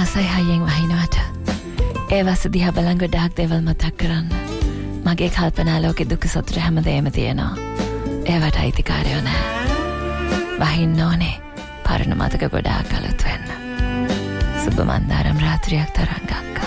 ආසයි හයියෙන් වහිනවට. ඒ වස දිහා බලන් ගොඩාක් දේවල් මතක් කරන්න. මගේ කල්පනා ලෝකෙ දුක සතුට හැමදේම තියෙනවා. ඒවට අයිතිකාරයෝ නෑ. වහින්න ඕනේ පරණ මතක ගොඩාක් අලුත් වෙන්න. සුබ මන්දාරම් රාත්‍රියක් තරංගක්.